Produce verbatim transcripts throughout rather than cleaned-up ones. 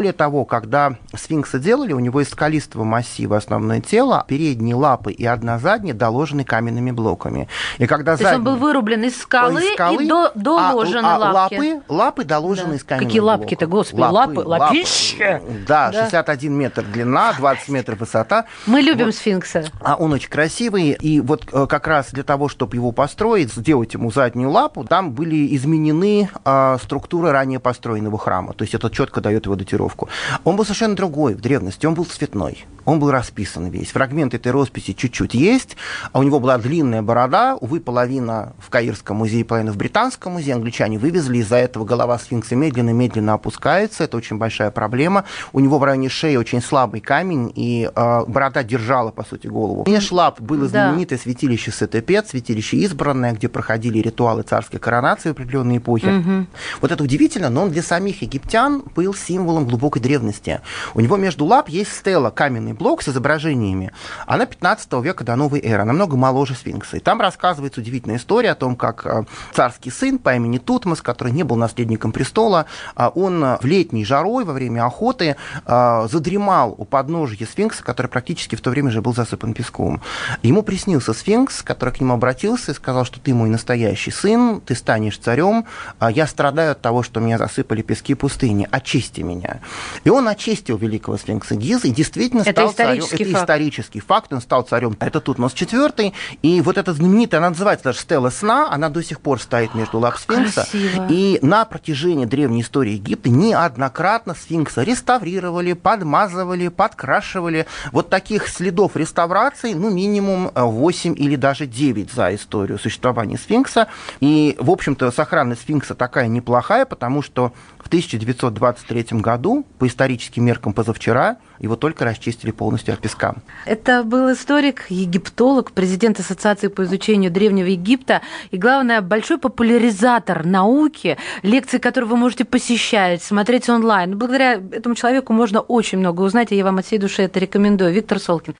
Более того, когда сфинкса делали, у него из скалистого массива основное тело, передние лапы и одна задняя доложены каменными блоками. И когда То задние... есть он был вырублен из скалы, из скалы и до, доложены а, а лапки. лапы? Лапы доложены да. из каменных Какие блоков. лапки-то, господи, лапы, лапы, лапища. Да, да, шестьдесят один метр длина, двадцать метров высота. Мы любим вот. сфинкса. А он очень красивый, и вот как раз для того, чтобы его построить, сделать ему заднюю лапу, там были изменены а, структуры ранее построенного храма. То есть это четко дает его датировку. Он был совершенно другой в древности, он был цветной, он был расписан весь. Фрагмент этой росписи чуть-чуть есть, а у него была длинная борода, увы, половина в Каирском музее, половина в Британском музее. Англичане вывезли, из-за этого голова сфинкса медленно-медленно опускается, это очень большая проблема. У него в районе шеи очень слабый камень, и э, борода держала, по сути, голову. Меж лап было знаменитое да. святилище Сетепет, святилище избранное, где проходили ритуалы царской коронации в определенные эпохи. Угу. Вот это удивительно, но он для самих египтян был символом глубокой древности. У него между лап есть стела, каменный блок с изображениями. Она пятнадцатого века до новой эры, намного моложе сфинкса. И там рассказывается удивительная история о том, как царский сын по имени Тутмос, который не был наследником престола, он в летней жарой во время охоты задремал у подножия сфинкса, который практически в то время же был засыпан песком. Ему приснился сфинкс, который к нему обратился и сказал, что ты мой настоящий сын, ты станешь царем, я страдаю от того, что меня засыпали пески пустыни, очисти меня. И он очистил великого сфинкса Гизы и действительно это стал царем. Это факт. исторический факт, он стал царем. Это Тутмос четвёртый, и вот эта знаменитая, она называется даже стела сна, она до сих пор стоит между лап сфинкса. Красиво. И на протяжении древней истории Египта неоднократно сфинкса реставрировали, подмазывали, подкрашивали. Вот таких следов реставрации, ну, минимум восемь или даже девять за историю существования сфинкса. И, в общем-то, сохранность сфинкса такая неплохая, потому что в тысяча девятьсот двадцать третьем году, по историческим меркам позавчера, его только расчистили полностью от песка. Это был историк, египтолог, президент Ассоциации по изучению Древнего Египта и, главное, большой популяризатор науки, лекции, которые вы можете посещать, смотреть онлайн. Благодаря этому человеку можно очень много узнать, и я вам от всей души это рекомендую. Виктор Солкин.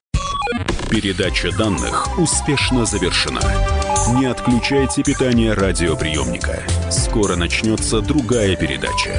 Передача данных успешно завершена. Не отключайте питание радиоприемника. Скоро начнется другая передача.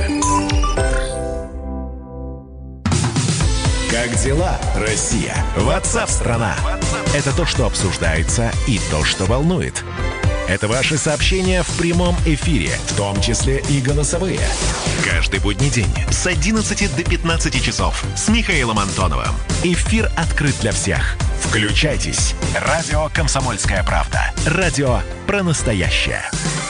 Как дела, Россия? Ватсап-страна! Это то, что обсуждается, и то, что волнует. Это ваши сообщения в прямом эфире, в том числе и голосовые. Каждый будний день с одиннадцати до пятнадцати часов с Михаилом Антоновым. Эфир открыт для всех. Включайтесь. Радио «Комсомольская правда». Радио про настоящее.